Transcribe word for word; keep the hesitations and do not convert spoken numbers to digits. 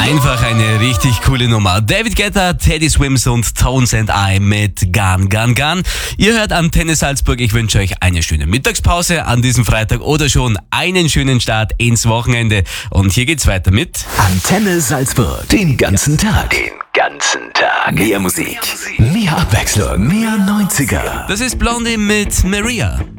Einfach eine richtig coole Nummer. David Guetta, Teddy Swims und Tones and I mit Gun, Gun, Gun. Ihr hört Antenne Salzburg. Ich wünsche euch eine schöne Mittagspause an diesem Freitag oder schon einen schönen Start ins Wochenende. Und hier geht's weiter mit Antenne Salzburg. Den ganzen Tag. Den ganzen Tag. Mehr Musik. Mehr Abwechslung. Mehr neunziger. Das ist Blondie mit Maria.